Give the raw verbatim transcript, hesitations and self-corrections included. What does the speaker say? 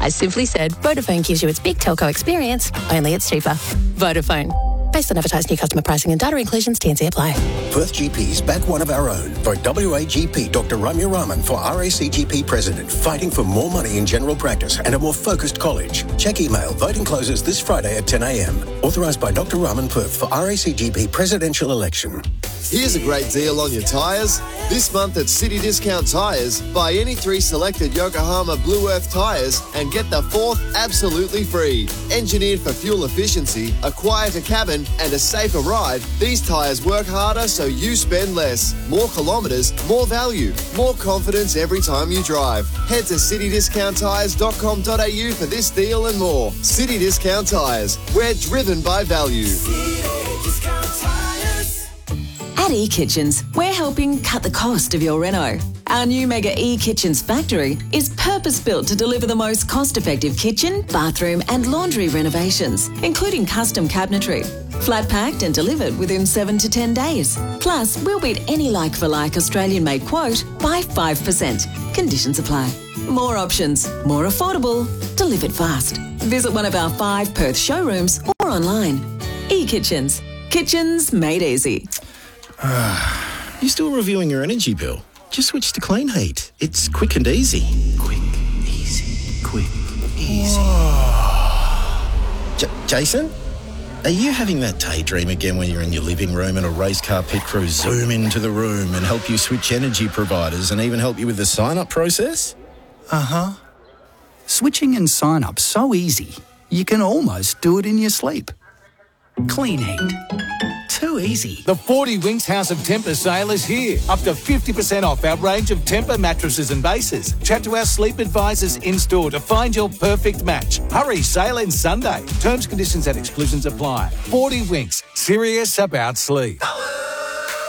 As simply said, Vodafone gives you its big telco experience, only it's cheaper. Vodafone. Based on advertised new customer pricing and data inclusions, T N C apply. Perth G Ps back one of our own. Vote W A G P Doctor Ramya Raman for R A C G P President, fighting for more money in general practice and a more focused college. Check email. Voting closes this Friday at ten a.m. Authorised by Doctor Raman Perth for R A C G P presidential election. Here's a great deal on your tyres. This month at City Discount Tyres, buy any three selected Yokohama Blue Earth tyres and get the fourth absolutely free. Engineered for fuel efficiency, a quieter cabin and a safer ride, these tyres work harder so you spend less. More kilometres, more value, more confidence every time you drive. Head to city discount tyres dot com dot a u for this deal and more. City Discount Tyres, we're driven by value. At eKitchens, we're helping cut the cost of your reno. Our new Mega eKitchens factory is purpose-built to deliver the most cost-effective kitchen, bathroom and laundry renovations, including custom cabinetry. Flat-packed and delivered within seven to ten days. Plus, we'll beat any like-for-like Australian-made quote by five percent. Conditions apply. More options, more affordable, delivered fast. Visit one of our five Perth showrooms or online. eKitchens. Kitchens made easy. You still reviewing your energy bill? Just switch to Clean Heat. It's quick and easy. Quick, easy, quick, easy. J- Jason? Are you having that daydream again when you're in your living room and a race car pit crew zoom into the room and help you switch energy providers and even help you with the sign-up process? Uh-huh. Switching and sign-up so easy, you can almost do it in your sleep. Clean Heat. Too easy. The forty Winks House of Tempur sale is here. Up to fifty percent off our range of Tempur mattresses and bases. Chat to our sleep advisors in-store to find your perfect match. Hurry, sale ends Sunday. Terms, conditions and exclusions apply. forty Winks. Serious about sleep.